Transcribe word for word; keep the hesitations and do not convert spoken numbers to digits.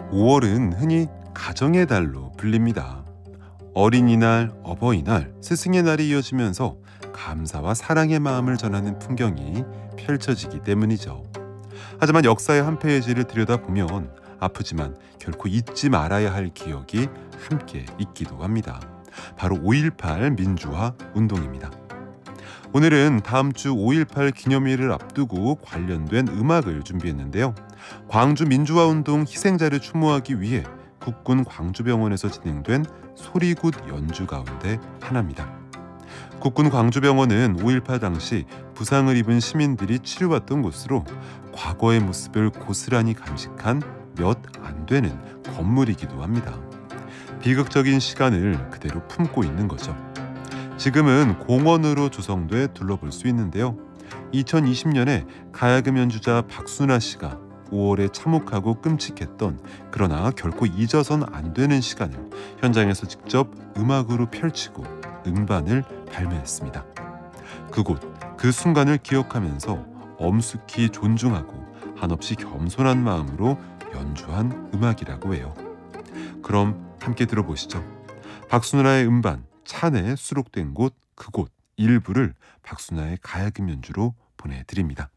오월은 흔히 가정의 달로 불립니다. 어린이날, 어버이날, 스승의 날이 이어지면서 감사와 사랑의 마음을 전하는 풍경이 펼쳐지기 때문이죠. 하지만 역사의 한 페이지를 들여다보면 아프지만 결코 잊지 말아야 할 기억이 함께 있기도 합니다. 바로 오일팔 민주화 운동입니다. 오늘은 다음 주 오일팔 기념일을 앞두고 관련된 음악을 준비했는데요. 광주 민주화운동 희생자를 추모하기 위해 국군 광주병원에서 진행된 소리굿 연주 가운데 하나입니다. 국군 광주병원은 오일팔 당시 부상을 입은 시민들이 치료받던 곳으로 과거의 모습을 고스란히 감식한 몇 안 되는 건물이기도 합니다. 비극적인 시간을 그대로 품고 있는 거죠. 지금은 공원으로 조성돼 둘러볼 수 있는데요. 이천이십 년에 가야금 연주자 박순아 씨가 오월에 참혹하고 끔찍했던 그러나 결코 잊어선 안 되는 시간을 현장에서 직접 음악으로 펼치고 음반을 발매했습니다. 그곳, 그 순간을 기억하면서 엄숙히 존중하고 한없이 겸손한 마음으로 연주한 음악이라고 해요. 그럼 함께 들어보시죠. 박순아의 음반 찬에 수록된 곳, 그곳 일부를 박순아의 가야금 연주로 보내드립니다.